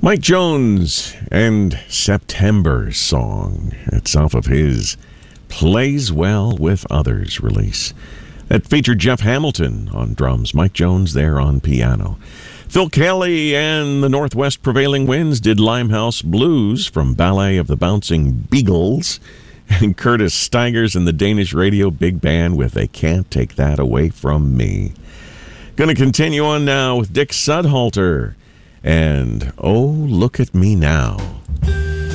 Mike Jones and September song. It's off of his Plays Well with Others release. That featured Jeff Hamilton on drums, Mike Jones there on piano. Phil Kelly and the Northwest Prevailing Winds did Limehouse Blues from Ballet of the Bouncing Beagles. And Curtis Stigers and the Danish Radio Big Band with They Can't Take That Away From Me. Going to continue on now with Dick Sudhalter and Oh, Look at Me Now.